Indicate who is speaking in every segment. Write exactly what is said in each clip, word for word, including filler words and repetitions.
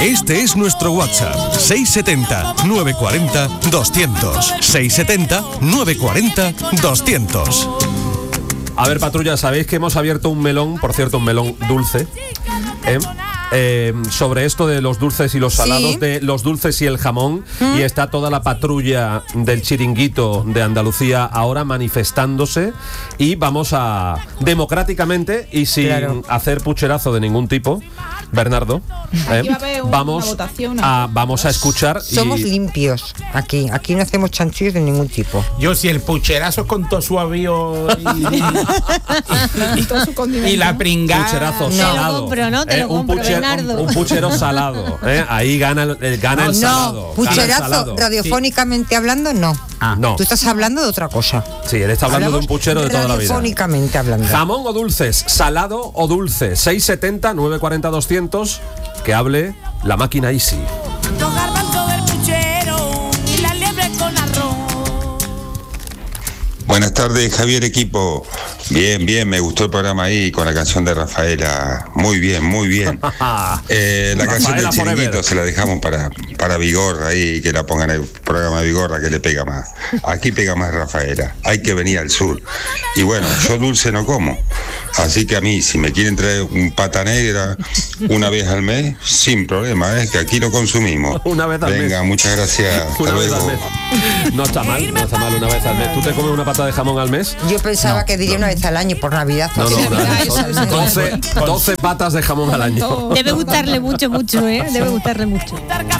Speaker 1: Este es nuestro WhatsApp, seis siete cero, nueve cuatro cero, doscientos. seis siete cero, nueve cuatro cero, doscientos.
Speaker 2: A ver, patrulla, sabéis que hemos abierto un melón, por cierto, un melón dulce, ¿eh? Eh, sobre esto de los dulces y los salados, sí. de los dulces y el jamón, ¿Mm? Y está toda la patrulla del Chiringuito de Andalucía ahora manifestándose, y vamos a, democráticamente y sin claro. hacer pucherazo de ningún tipo, Bernardo, ¿eh? un, vamos, votación, a, vamos a escuchar.
Speaker 3: Somos y... limpios aquí, aquí no hacemos chanchullos de ningún tipo.
Speaker 4: Yo, si el pucherazo con todo su avío y, y, y, y, y la pringada.
Speaker 2: Pucherazo
Speaker 5: no.
Speaker 2: salado.
Speaker 5: Te lo compro, ¿no? Te
Speaker 2: eh,
Speaker 5: lo compro,
Speaker 2: un, pucher, un, un puchero salado, ¿eh? Ahí gana el, el, gana el
Speaker 3: no,
Speaker 2: salado.
Speaker 3: Pucherazo,
Speaker 2: el salado.
Speaker 3: radiofónicamente sí. hablando, no.
Speaker 2: Ah, no.
Speaker 3: Tú estás hablando de otra cosa.
Speaker 2: Sí, él está hablando
Speaker 3: Hablamos
Speaker 2: de un puchero de toda la vida.
Speaker 3: Radiofónicamente hablando.
Speaker 2: Jamón o dulces, salado o dulce, seis siete cero, nueve cuatro cero, doscientos, que hable la máquina Easy.
Speaker 6: Los garbanzos del puchero y la liebre con arroz.
Speaker 7: Buenas tardes, Javier, equipo. Bien, bien, me gustó el programa ahí con la canción de Rafaela. Muy bien, muy bien. Eh, la canción del Chiringuito se la dejamos para, para Vigorra ahí, que la pongan en el programa de Vigorra, que le pega más. Aquí pega más Rafaela. Hay que venir al sur. Y bueno, yo dulce no como. Así que a mí, si me quieren traer un pata negra una vez al mes, sin problema, es ¿eh? que aquí lo consumimos.
Speaker 2: Una vez al mes.
Speaker 7: Venga, muchas gracias.
Speaker 2: Una
Speaker 7: Hasta
Speaker 2: vez
Speaker 7: luego.
Speaker 2: al mes. No está mal, no está mal una vez al mes. ¿Tú te comes una pata de jamón al mes?
Speaker 3: Yo pensaba no, que diría no. una vez al año por Navidad.
Speaker 2: No, no, no. doce, doce patas de jamón al año.
Speaker 5: Debe gustarle mucho, mucho, ¿eh? Debe gustarle mucho.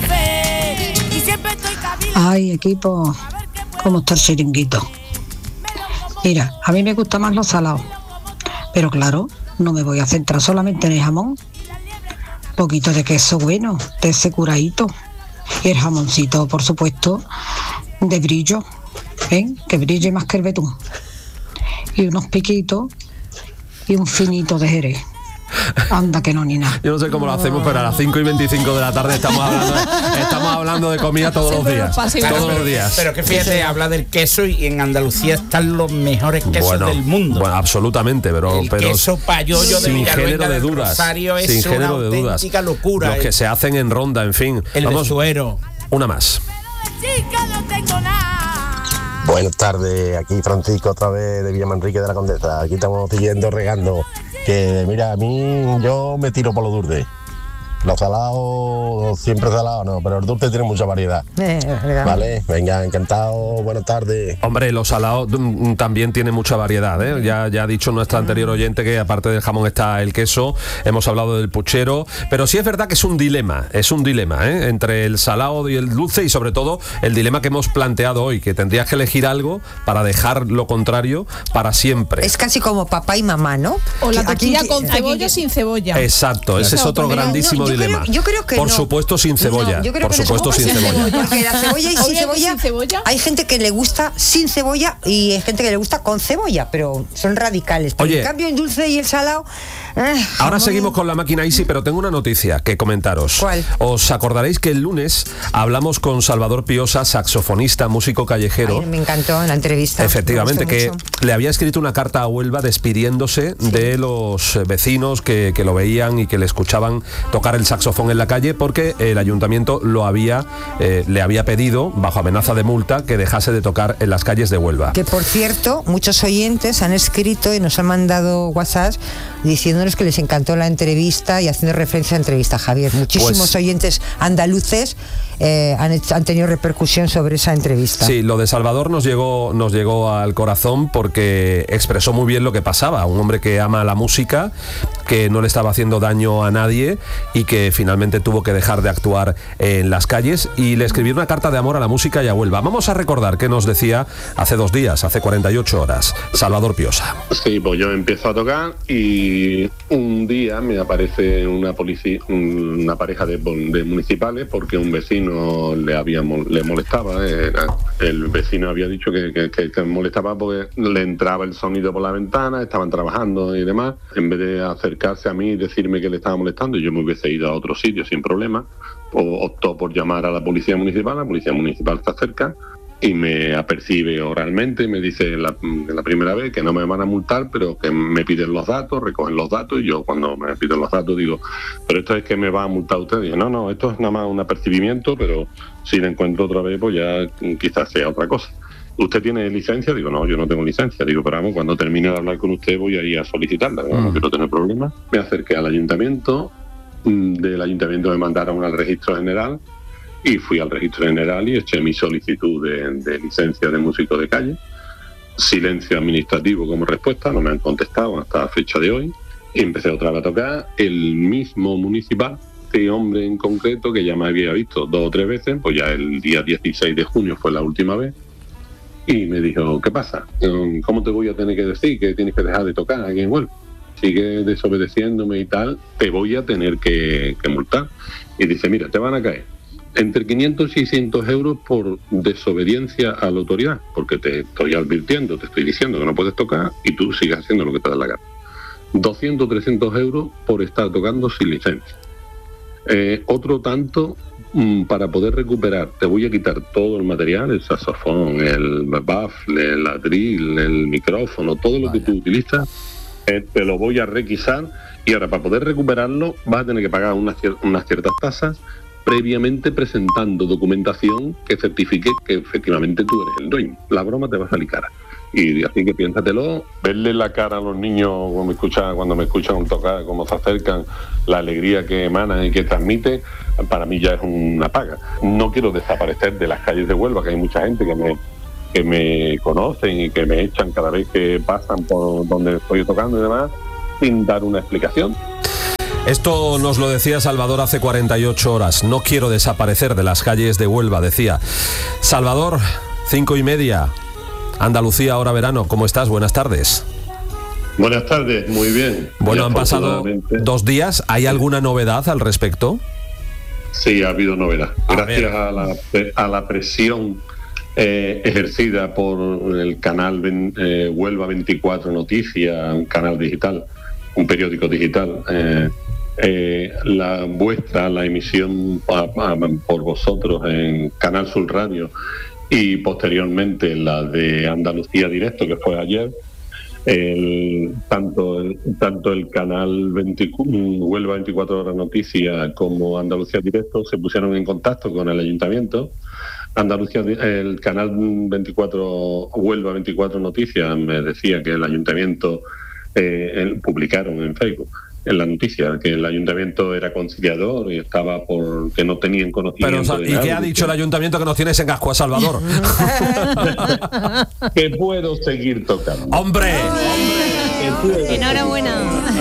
Speaker 8: Ay, equipo, ¿cómo está el Chiringuito? Mira, a mí me gusta más los salados. Pero claro, no me voy a centrar solamente en el jamón. Un poquito de queso bueno, de ese curadito. Y el jamoncito, por supuesto, de brillo. ¿Ven? Que brille más que el betún. Y unos piquitos y un finito de Jerez. Anda que no, ni nada.
Speaker 2: Yo no sé cómo lo hacemos, pero a las cinco y veinticinco de la tarde estamos hablando, estamos hablando de comida todos sí, los días.
Speaker 4: Claro,
Speaker 2: todos
Speaker 4: pero,
Speaker 2: los días.
Speaker 4: Pero que fíjate, sí. habla del queso y en Andalucía están los mejores quesos
Speaker 2: bueno,
Speaker 4: del mundo.
Speaker 2: Bueno, absolutamente, pero,
Speaker 4: el
Speaker 2: pero
Speaker 4: queso payoyo de
Speaker 2: sin género de dudas.
Speaker 4: Rosario es
Speaker 2: sin género
Speaker 4: una
Speaker 2: de dudas.
Speaker 4: auténtica locura.
Speaker 2: Los
Speaker 4: eh.
Speaker 2: que se hacen en ronda, en fin.
Speaker 4: El
Speaker 2: Vamos,
Speaker 4: besuero.
Speaker 2: Una más.
Speaker 9: Buenas tardes, aquí Francisco otra vez de Villamanrique de la Condesa. Aquí estamos siguiendo regando. Que mira, a mí yo me tiro por los dulces. Los salados, siempre salados, no, pero el dulce tiene mucha variedad. Eh, vale, venga, encantado, buenas tardes.
Speaker 2: Hombre, los salados mm, también tienen mucha variedad, ¿eh? Ya, ya ha dicho nuestra anterior oyente que aparte del jamón está el queso, hemos hablado del puchero, pero sí es verdad que es un dilema, es un dilema, ¿eh? Entre el salado y el dulce, y sobre todo el dilema que hemos planteado hoy, que tendrías que elegir algo para dejar lo contrario para siempre.
Speaker 3: Es casi como papá y mamá, ¿no?
Speaker 10: O la tortilla aquí, con cebolla o sin cebolla.
Speaker 2: Exacto, ese no, es otro grandísimo
Speaker 3: no, yo
Speaker 2: dilema.
Speaker 3: Creo, yo creo que
Speaker 2: por
Speaker 3: no.
Speaker 2: supuesto sin cebolla.
Speaker 3: No, yo creo
Speaker 2: por
Speaker 3: que
Speaker 2: supuesto sin cebolla. cebolla.
Speaker 3: Porque la cebolla y sin cebolla,
Speaker 10: sin cebolla,
Speaker 3: hay gente que le gusta sin cebolla y hay gente que le gusta con cebolla, pero son radicales. Pero
Speaker 2: Oye,
Speaker 3: en cambio el dulce y el salado. Eh,
Speaker 2: ahora seguimos con la máquina Easy, pero tengo una noticia que comentaros.
Speaker 3: ¿Cuál?
Speaker 2: Os acordaréis que el lunes hablamos con Salvador Piosa, saxofonista, músico callejero.
Speaker 3: Ay, me encantó en la entrevista.
Speaker 2: Efectivamente, que
Speaker 3: mucho.
Speaker 2: le había escrito una carta a Huelva despidiéndose sí. de los vecinos que, que lo veían y que le escuchaban tocar el saxofón en la calle, porque el ayuntamiento lo había eh, le había pedido, bajo amenaza de multa, que dejase de tocar en las calles de Huelva.
Speaker 3: Que por cierto, muchos oyentes han escrito y nos han mandado WhatsApp diciéndonos que les encantó la entrevista y haciendo referencia a la entrevista, Javier. Muchísimos pues, oyentes andaluces eh, han, han tenido repercusión sobre esa entrevista.
Speaker 2: Sí, lo de Salvador nos llegó, nos llegó al corazón porque expresó muy bien lo que pasaba. Un hombre que ama la música, que no le estaba haciendo daño a nadie y que finalmente tuvo que dejar de actuar en las calles, y le escribió una carta de amor a la música y a Huelva. Vamos a recordar qué nos decía hace dos días, hace cuarenta y ocho horas, Salvador Piosa.
Speaker 11: Sí, pues yo empiezo a tocar y un día me aparece una policía, una pareja de, de municipales, porque un vecino le había le molestaba. Era, el vecino había dicho que, que, que, que molestaba porque le entraba el sonido por la ventana, estaban trabajando y demás. En vez de acercarse a mí y decirme que le estaba molestando, yo me hubiese ido a otro sitio sin problema. O optó por llamar a la policía municipal, la policía municipal se acerca y me apercibe oralmente, me dice la, la primera vez que no me van a multar, pero que me piden los datos, recogen los datos, y yo cuando me piden los datos digo, pero esto es que me va a multar usted. Y digo, no, no, esto es nada más un apercibimiento, pero si la encuentro otra vez, pues ya quizás sea otra cosa. ¿Usted tiene licencia? Digo, no, yo no tengo licencia. Digo, pero vamos, cuando termine de hablar con usted voy a ir a solicitarla. Digo, no quiero tener problemas. Me acerqué al ayuntamiento, del ayuntamiento me mandaron al registro general, y fui al registro general y eché mi solicitud de, de licencia de músico de calle. Silencio administrativo como respuesta, no me han contestado hasta la fecha de hoy. Y empecé otra vez a tocar. El mismo municipal, este hombre en concreto, que ya me había visto dos o tres veces, pues ya el día dieciséis de junio fue la última vez, y me dijo, ¿qué pasa? ¿Cómo te voy a tener que decir que tienes que dejar de tocar aquí en Huelva? Sigue desobedeciéndome y tal, te voy a tener que, que multar. Y dice, mira, te van a caer entre quinientos y seiscientos euros por desobediencia a la autoridad, porque te estoy advirtiendo, te estoy diciendo que no puedes tocar y tú sigues haciendo lo que te da la gana. doscientos, trescientos euros por estar tocando sin licencia. Eh, otro tanto mm, para poder recuperar, te voy a quitar todo el material, el saxofón, el baffle, el atril, el micrófono, todo lo Vaya. que tú utilizas, eh, te lo voy a requisar, y ahora para poder recuperarlo vas a tener que pagar unas, unas ciertas tasas, previamente presentando documentación que certifique que efectivamente tú eres el dueño. La broma te va a salir cara. Y así que piénsatelo, verle la cara a los niños cuando me escuchan, cuando me escuchan tocar, cómo se acercan, la alegría que emanan y que transmite, para mí ya es una paga. No quiero desaparecer de las calles de Huelva, que hay mucha gente que me, que me conocen y que me echan cada vez que pasan por donde estoy tocando y demás, sin dar una explicación.
Speaker 2: Esto nos lo decía Salvador hace cuarenta y ocho horas. No quiero desaparecer de las calles de Huelva, decía. Salvador, cinco y media, Andalucía, ahora verano. ¿Cómo estás? Buenas tardes.
Speaker 11: Buenas tardes, muy bien.
Speaker 2: Bueno, han pasado dos días. ¿Hay alguna novedad al respecto?
Speaker 11: Sí, ha habido novedad. A Gracias a la, a la presión eh, ejercida por el canal eh, Huelva veinticuatro Noticias, un canal digital, un periódico digital, eh, eh, la vuestra, la emisión a, a, por vosotros en Canal Sur Radio, y posteriormente la de Andalucía Directo, que fue ayer, el, tanto, el, tanto el canal veinte, Huelva veinticuatro Horas Noticias como Andalucía Directo se pusieron en contacto con el ayuntamiento. Andalucía, el canal veinticuatro, Huelva veinticuatro Noticias me decía que el ayuntamiento eh, el, publicaron en Facebook en la noticia que el ayuntamiento era conciliador y estaba por que no tenían conocimiento.
Speaker 2: Pero, ¿y qué ha dicho el ayuntamiento que nos tienes en casco a Salvador?
Speaker 11: Que puedo seguir tocando.
Speaker 2: ¡Hombre!
Speaker 5: ¡Hombre! ¡Enhorabuena!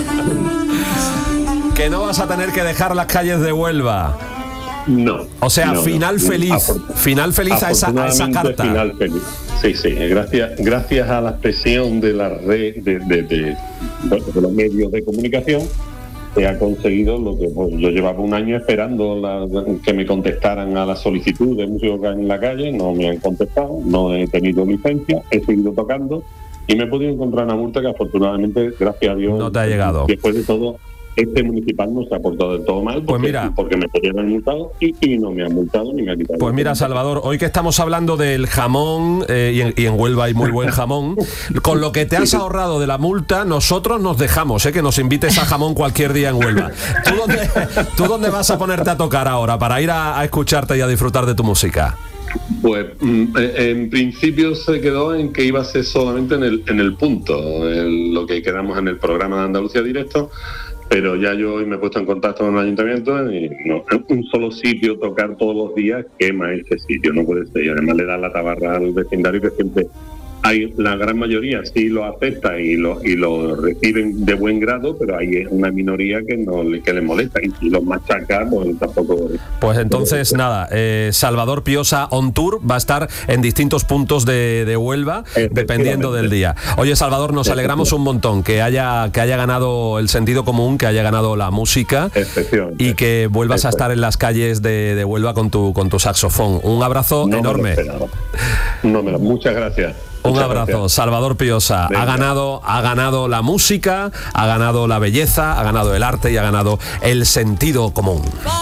Speaker 2: Que no vas a tener que dejar las calles de Huelva.
Speaker 11: No.
Speaker 2: O sea,
Speaker 11: no,
Speaker 2: final
Speaker 11: no.
Speaker 2: feliz. Afor- final feliz a esa, a esa carta.
Speaker 11: Final feliz. Sí, sí. Gracias, gracias a la presión de la red, de, de, de, de los medios de comunicación, se ha conseguido lo que pues, yo llevaba un año esperando la, que me contestaran a la solicitud de músicos en la calle. No me han contestado, no he tenido licencia, he seguido tocando y me he podido encontrar una multa que afortunadamente, gracias a Dios,
Speaker 2: no te ha llegado.
Speaker 11: Después de todo, este municipal no se ha portado del todo mal, porque,
Speaker 2: pues mira,
Speaker 11: porque me podían haber multado y, y no me han multado ni me han quitado.
Speaker 2: Pues mira, Salvador, hoy que estamos hablando del jamón, eh, y, en, y en Huelva hay muy buen jamón, con lo que te has ahorrado de la multa, nosotros nos dejamos, eh, que nos invites a jamón cualquier día en Huelva. ¿Tú dónde, ¿tú dónde vas a ponerte a tocar ahora para ir a, a escucharte y a disfrutar de tu música?
Speaker 11: Pues en principio se quedó en que iba a ser solamente en el, en el punto, en lo que quedamos en el programa de Andalucía Directo. Pero ya yo hoy me he puesto en contacto con el ayuntamiento y no, un solo sitio tocar todos los días quema ese sitio, no puede ser. Y además le da la tabarra al vecindario, que siempre hay, la gran mayoría sí lo acepta y lo y lo reciben de buen grado, pero hay una minoría que no que le molesta, y si los machaca, pues tampoco.
Speaker 2: Pues entonces nada, eh, Salvador Piosa on tour va a estar en distintos puntos de, de Huelva, dependiendo del día. Oye, Salvador, nos alegramos un montón que haya que haya ganado el sentido común, que haya ganado la música y que vuelvas a estar en las calles de, de Huelva con tu con tu saxofón. Un abrazo
Speaker 11: no
Speaker 2: enorme.
Speaker 11: Me no me lo, muchas gracias.
Speaker 2: Un
Speaker 11: Muchas
Speaker 2: abrazo,
Speaker 11: gracias.
Speaker 2: Salvador Piosa. Ha ganado, ha ganado la música, ha ganado la belleza, ha ganado el arte y ha ganado el sentido común.